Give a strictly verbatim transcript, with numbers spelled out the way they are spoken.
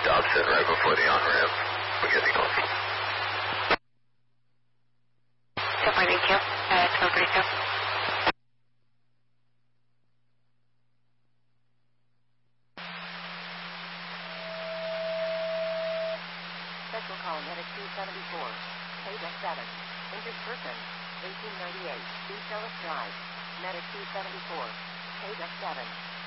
Dobson right before the on-ramp. We get the call. ten point eight Q, uh, twelve thirty-two. Special call medic two seventy-four, K seven, injured person, eighteen ninety-eight, East Ellis Drive, medic two seventy-four, K seven.